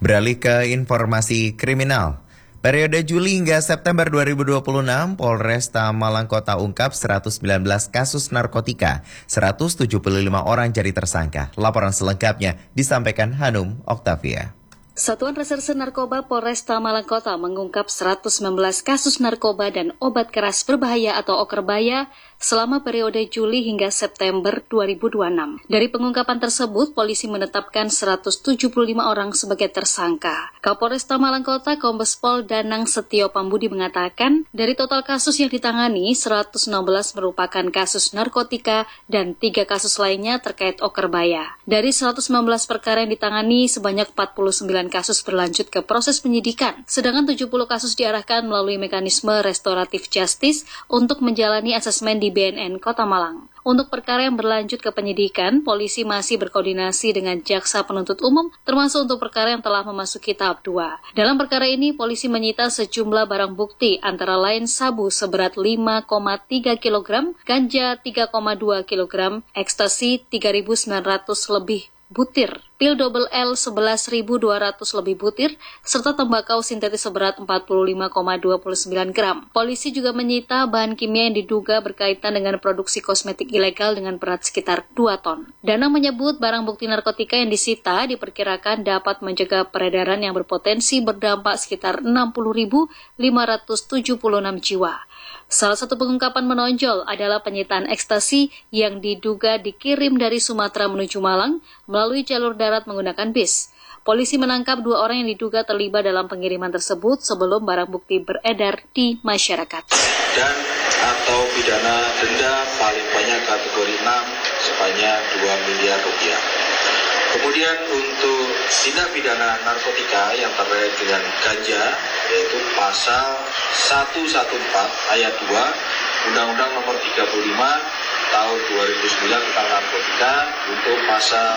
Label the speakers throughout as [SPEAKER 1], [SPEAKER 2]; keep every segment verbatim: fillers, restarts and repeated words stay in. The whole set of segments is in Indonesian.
[SPEAKER 1] Beralih ke informasi kriminal. Periode Juli hingga September dua ribu dua puluh enam, Polresta Malang Kota ungkap seratus sembilan belas kasus narkotika, seratus tujuh puluh lima orang jadi tersangka. Laporan selengkapnya disampaikan Hanum Oktavia.
[SPEAKER 2] Satuan Reserse Narkoba Polresta Malang Kota mengungkap seratus sembilan belas kasus narkoba dan obat keras berbahaya atau okerbaya selama periode Juli hingga September dua ribu dua puluh enam. Dari pengungkapan tersebut, polisi menetapkan seratus tujuh puluh lima orang sebagai tersangka. Kapolresta Malang Kota Kombes Pol Danang Setio Pambudi mengatakan, dari total kasus yang ditangani, seratus enam belas merupakan kasus narkotika dan tiga kasus lainnya terkait okerbaya. Dari seratus sembilan belas perkara yang ditangani, sebanyak empat puluh sembilan kasus berlanjut ke proses penyidikan, sedangkan tujuh puluh kasus diarahkan melalui mekanisme restoratif justice untuk menjalani asesmen di B N N Kota Malang. Untuk perkara yang berlanjut ke penyidikan, polisi masih berkoordinasi dengan jaksa penuntut umum, termasuk untuk perkara yang telah memasuki tahap dua. Dalam perkara ini, polisi menyita sejumlah barang bukti, antara lain sabu seberat lima koma tiga kilogram, ganja tiga koma dua kilogram, ekstasi tiga ribu sembilan ratus lebih butir, pil double L sebelas ribu dua ratus lebih butir, serta tembakau sintetis seberat empat puluh lima koma dua sembilan gram. Polisi juga menyita bahan kimia yang diduga berkaitan dengan produksi kosmetik ilegal dengan berat sekitar dua ton. Danang menyebut barang bukti narkotika yang disita diperkirakan dapat mencegah peredaran yang berpotensi berdampak sekitar enam puluh ribu lima ratus tujuh puluh enam jiwa. Salah satu pengungkapan menonjol adalah penyitaan ekstasi yang diduga dikirim dari Sumatera menuju Malang melalui jalur darat menggunakan bis. Polisi menangkap dua orang yang diduga terlibat dalam pengiriman tersebut sebelum barang bukti beredar di masyarakat.
[SPEAKER 3] Dan atau pidana denda paling banyak kategori enam sebanyak dua miliar rupiah. Kemudian untuk tindak pidana narkotika yang terkait dengan ganja, yaitu pasal seratus empat belas ayat dua Undang-Undang nomor tiga puluh lima tahun dua ribu sembilan tentang narkotika, untuk pasal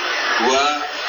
[SPEAKER 3] dua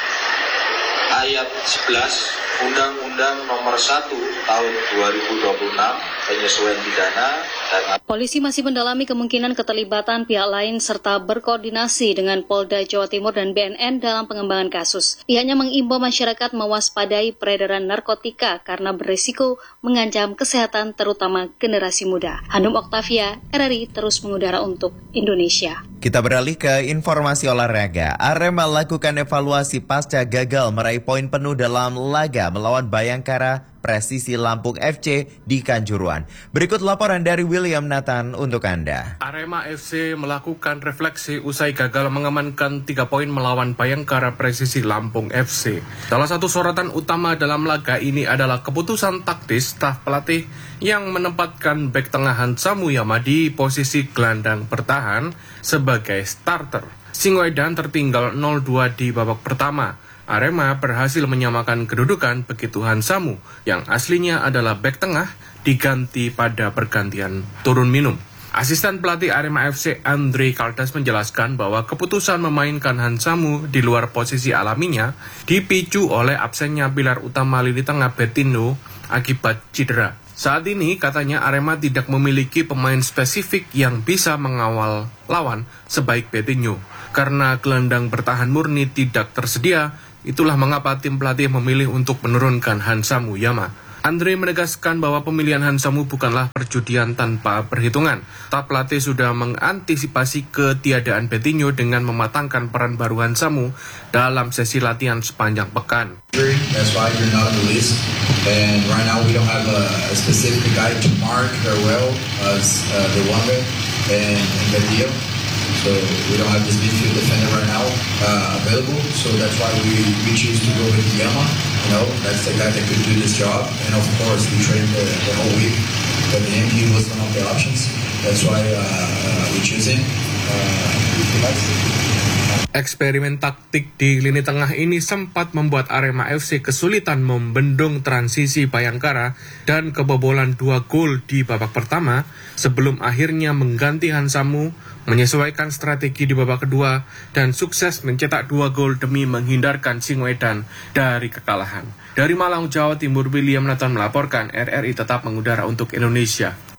[SPEAKER 3] ayat sebelas Undang-Undang nomor satu tahun dua ribu dua puluh enam penyesuaian pidana. Dan
[SPEAKER 2] polisi masih mendalami kemungkinan keterlibatan pihak lain serta berkoordinasi dengan Polda Jawa Timur dan B N N dalam pengembangan kasus. Pihaknya mengimbau masyarakat mewaspadai peredaran narkotika karena berisiko mengancam kesehatan terutama generasi muda. Hanum Oktavia, R R I terus mengudara untuk Indonesia.
[SPEAKER 1] Kita beralih ke informasi olahraga. Arema lakukan evaluasi pasca gagal meraih poin penuh dalam laga melawan Bayangkara Presisi Lampung F C di Kanjuruhan. Berikut laporan dari William Nathan untuk Anda.
[SPEAKER 4] Arema F C melakukan refleksi usai gagal mengamankan tiga poin melawan Bayangkara Presisi Lampung F C. Salah satu sorotan utama dalam laga ini adalah keputusan taktis staf pelatih yang menempatkan bek tengah Hansa Muyama di posisi gelandang bertahan sebagai starter. Singoedan tertinggal nol dua di babak pertama. Arema berhasil menyamakan kedudukan begitu Hansamu yang aslinya adalah bek tengah diganti pada pergantian turun minum. Asisten pelatih Arema F C Andre Kaldas menjelaskan bahwa keputusan memainkan Hansamu di luar posisi alaminya dipicu oleh absennya pilar utama lini tengah Bettino akibat cedera. Saat ini katanya Arema tidak memiliki pemain spesifik yang bisa mengawal lawan sebaik Bettino. Karena gelandang bertahan murni tidak tersedia, itulah mengapa tim pelatih memilih untuk menurunkan Hansa Muyama. Andre menegaskan bahwa pemilihan Hansamu bukanlah perjudian tanpa perhitungan. Staf pelatih sudah mengantisipasi ketiadaan Bettino dengan mematangkan peran baru Hansamu dalam sesi latihan sepanjang pekan.
[SPEAKER 5] That's why you're not on the list. And right now we don't have a, a specific guy to mark very well as uh, the Wanga and, and Bettino. So we don't have this midfield defender right now uh, available. So that's why we, we choose to go with Yama. You know, that's the guy that could do this job. And of course, we trained the, the whole week. But him, he was one of the options. That's why uh, uh, we choose him. Uh,
[SPEAKER 4] Eksperimen taktik di lini tengah ini sempat membuat Arema F C kesulitan membendung transisi Bayangkara dan kebobolan dua gol di babak pertama sebelum akhirnya mengganti Hansamu, menyesuaikan strategi di babak kedua, dan sukses mencetak dua gol demi menghindarkan Singoedan dari kekalahan. Dari Malang, Jawa Timur, William Nathan melaporkan. R R I tetap mengudara untuk Indonesia.